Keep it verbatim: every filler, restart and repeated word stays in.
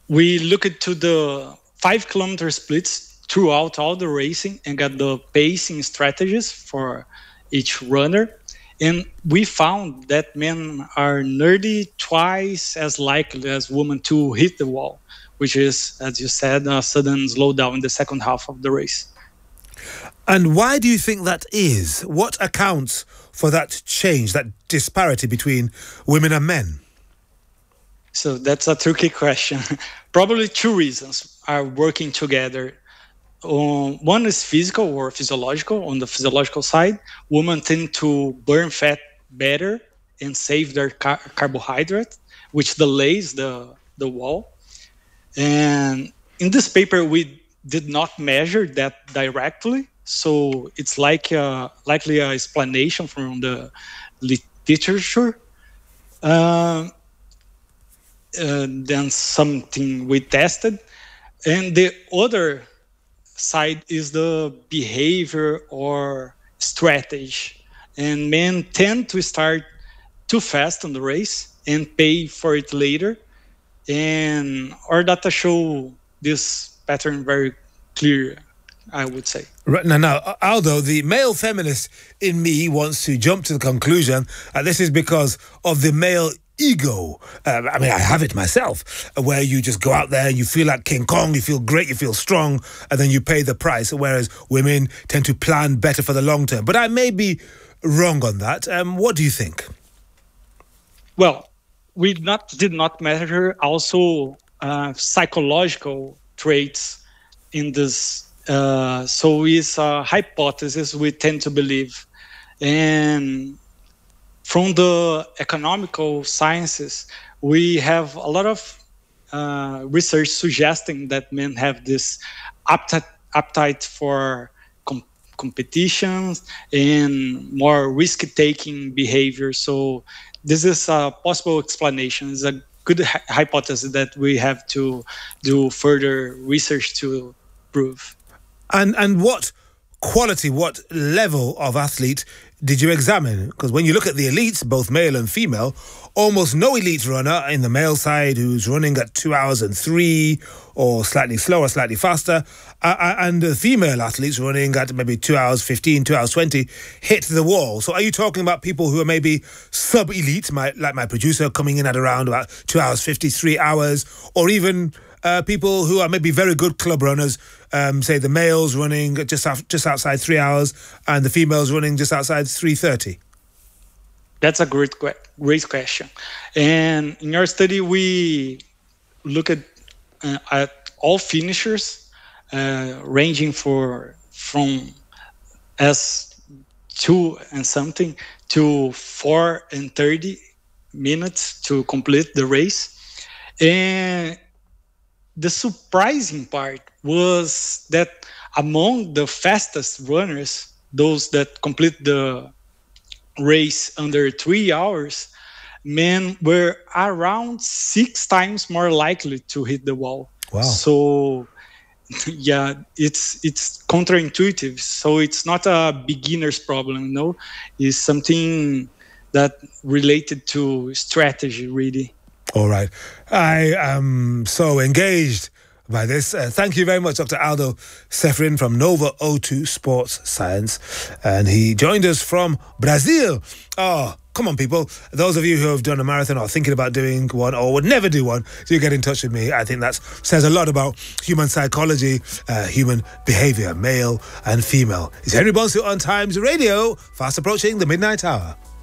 we looked into the five kilometer splits throughout all the racing and got the pacing strategies for each runner. And we found that men are nearly twice as likely as women to hit the wall, which is, as you said, a sudden slowdown in the second half of the race. And why do you think that is? What accounts for that change, that disparity between women and men? So that's a tricky question. Probably two reasons are working together. Um, one is physical or physiological. On the physiological side, women tend to burn fat better and save their car- carbohydrate, which delays the, the wall. And in this paper, we did not measure that directly. So it's like a, likely an explanation from the literature. Uh, uh, then something we tested. And the other side is the behavior or strategy. And men tend to start too fast on the race and pay for it later. And our data show this pattern very clear, I would say. Right, now, now, Aldo, the male feminist in me wants to jump to the conclusion that this is because of the male ego. Uh, I mean, I have it myself, where you just go out there, you feel like King Kong, you feel great, you feel strong, and then you pay the price, whereas women tend to plan better for the long term. But I may be wrong on that. Um, what do you think? Well, we not did not measure also uh, psychological traits in this. Uh, so it's a hypothesis we tend to believe. And from the economical sciences, we have a lot of uh, research suggesting that men have this appetite, appetite for com- competitions and more risk-taking behavior. So this is a possible explanation. It's a good hi- hypothesis that we have to do further research to prove. And and what quality, what level of athlete did you examine? Because when you look at the elites, both male and female, almost no elite runner in the male side who's running at two hours and three or slightly slower, slightly faster, uh, and the female athletes running at maybe two hours fifteen, two hours twenty hit the wall. So are you talking about people who are maybe sub-elite, my, like my producer coming in at around about two hours fifty, three hours, or even uh, people who are maybe very good club runners, um, say the males running just off, just outside three hours and the females running just outside three thirty? That's a great, great question. And in our study, we look at uh, at all finishers, uh, ranging for from as two and something to four and thirty minutes to complete the race. And the surprising part was that among the fastest runners, those that complete the race under three hours, men were around six times more likely to hit the wall. Wow. So yeah, it's it's counterintuitive. So it's not a beginner's problem, you know. It's something that related to strategy, really. All right. I am so engaged by this. Uh, thank you very much, Doctor Aldo Seferin from Nova O two Sports Science. And he joined us from Brazil. Oh, come on, people. Those of you who have done a marathon or thinking about doing one or would never do one, do get in touch with me. I think that says a lot about human psychology, uh, human behavior, male and female. It's Henry Bonsu on Times Radio, fast approaching the midnight hour.